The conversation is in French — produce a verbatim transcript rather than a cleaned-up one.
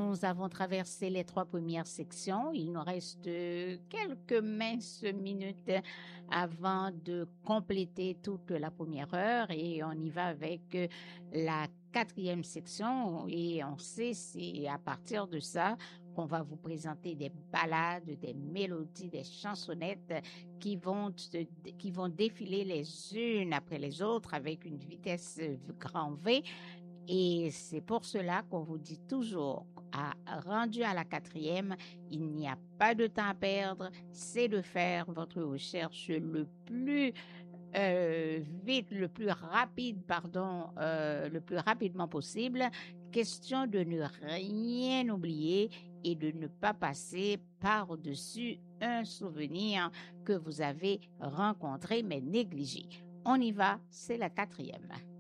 Nous avons traversé les trois premières sections. Il nous reste quelques minces minutes avant de compléter toute la première heure et on y va avec la quatrième section et on sait c'est à partir de ça qu'on va vous présenter des ballades, des mélodies, des chansonnettes qui vont, qui vont défiler les unes après les autres avec une vitesse grand V. Et c'est pour cela qu'on vous dit toujours, à, rendu à la quatrième, il n'y a pas de temps à perdre, c'est de faire votre recherche le plus euh, vite, le plus rapide, pardon, euh, le plus rapidement possible. Question de ne rien oublier et de ne pas passer par-dessus un souvenir que vous avez rencontré mais négligé. On y va, c'est la quatrième.